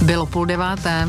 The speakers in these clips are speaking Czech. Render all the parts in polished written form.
Bylo 8:30.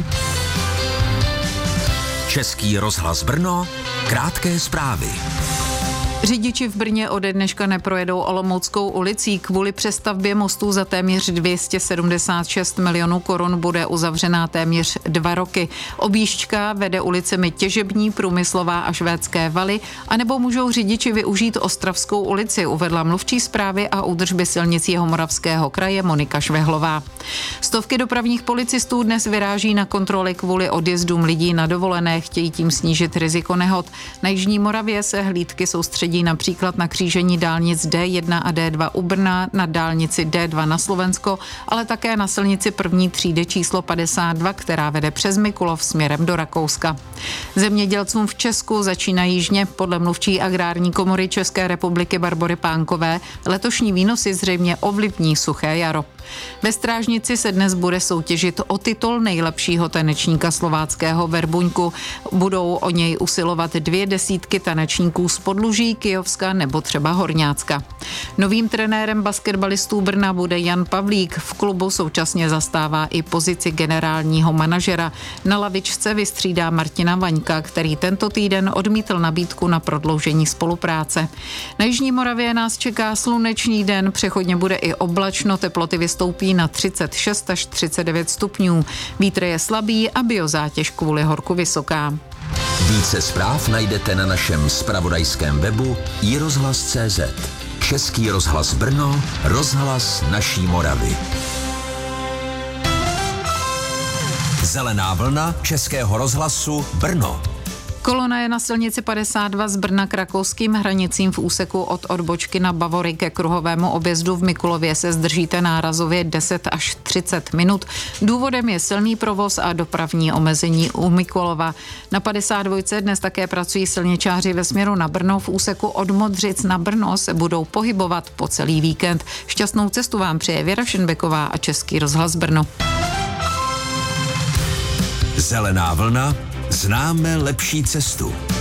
Český rozhlas Brno, krátké zprávy. Řidiči v Brně ode dneška neprojedou Olomouckou ulicí. Kvůli přestavbě mostů za téměř 276 milionů korun bude uzavřená téměř 2 roky. Objížďka vede ulicemi Těžební, Průmyslová a Švédské Valy, anebo můžou řidiči využít Ostravskou ulici, uvedla mluvčí správy a údržby silnic Jihomoravského kraje Monika Švehlová. Stovky dopravních policistů dnes vyráží na kontroly kvůli odjezdům lidí na dovolené, chtějí tím snížit riziko nehod. Na Jižní Moravě se hlídky soustředí například na křížení dálnic D1 a D2 u Brna, na dálnici D2 na Slovensko, ale také na silnici první třídy číslo 52, která vede přes Mikulov směrem do Rakouska. Zemědělcům v Česku začínají žně. Podle mluvčí Agrární komory České republiky Barbory Pánkové letošní výnosy zřejmě ovlivní suché jaro. Ve Strážnici se dnes bude soutěžit o titul nejlepšího tanečníka slováckého Verbuňku. Budou o něj usilovat 2 tanečníků z Podluží, Kyjovska nebo třeba Horňácka. Novým trenérem basketbalistů Brna bude Jan Pavlík. V klubu současně zastává i pozici generálního manažera. Na lavičce vystřídá Martina Vaňka, který tento týden odmítl nabídku na prodloužení spolupráce. Na Jižní Moravě nás čeká slunečný den, přechodně bude i oblačno, teploty vystoupí na 36 až 39 stupňů. Vítr je slabý a biozátěž kvůli horku vysoká. Více zpráv najdete na našem zpravodajském webu iRozhlas.cz. Český rozhlas Brno, rozhlas naší Moravy. Zelená vlna Českého rozhlasu Brno. Kolona je na silnici 52 z Brna k rakouským hranicím v úseku od odbočky na Bavory ke kruhovému objezdu v Mikulově se zdržíte nárazově 10 až 30 minut. Důvodem je silný provoz a dopravní omezení u Mikulova. Na 52 dnes také pracují silničáři ve směru na Brno. V úseku od Modřic na Brno se budou pohybovat po celý víkend. Šťastnou cestu vám přeje Věra Šenbeková a Český rozhlas Brno. Zelená vlna, známe lepší cestu.